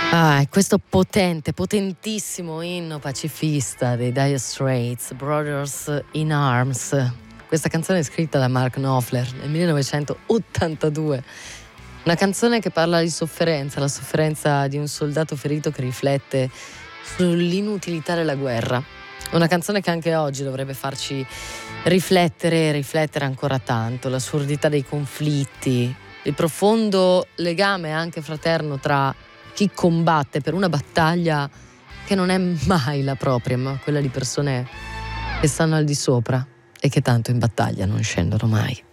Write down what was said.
Ah, è questo potentissimo inno pacifista dei Dire Straits, Brothers in Arms. Questa canzone è scritta da Mark Knopfler nel 1982. Una canzone che parla di sofferenza, la sofferenza di un soldato ferito che riflette sull'inutilità della guerra. Una canzone che anche oggi dovrebbe farci riflettere ancora tanto, l'assurdità dei conflitti, il profondo legame anche fraterno tra chi combatte per una battaglia che non è mai la propria, ma quella di persone che stanno al di sopra e che tanto in battaglia non scendono mai.